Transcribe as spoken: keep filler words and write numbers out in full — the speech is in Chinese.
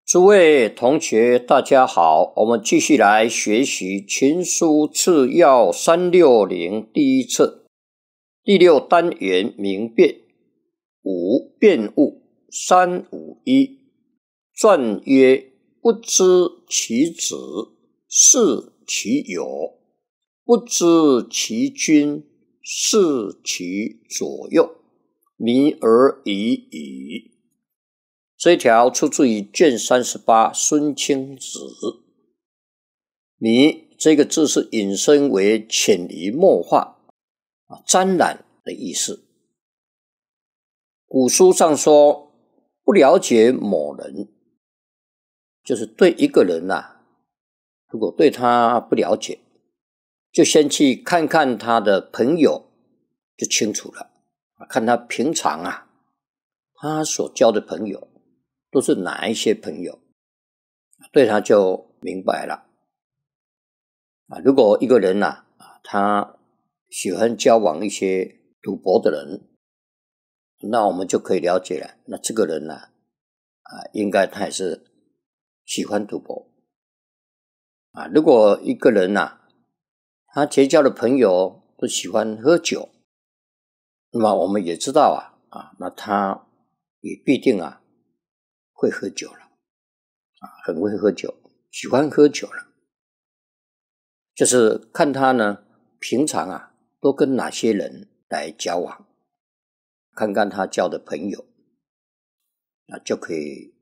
诸位同学大家好，我们继续来学习群书次要三六零第一册第六单元明辨。五辨物。三五一。传曰：不知其子，视其友；不知其君，视其左右，迷而已矣。这一条出自于卷三十八孙清子。迷这个字是引申为潜移默化、沾染的意思。古书上说，不了解某人，就是对一个人啊，如果对他不了解，就先去看看他的朋友，就清楚了。看他平常啊，他所交的朋友都是哪一些朋友，对他就明白了。啊，如果一个人啊，他喜欢交往一些赌博的人，那我们就可以了解了，那这个人呢、啊，啊，应该他也是喜欢赌博。啊，如果一个人啊，他结交的朋友都喜欢喝酒，那么我们也知道啊，啊，那他也必定啊会喝酒了，啊，很会喝酒，喜欢喝酒了。就是看他呢，平常啊都跟哪些人来交往，看看他交的朋友，那就可以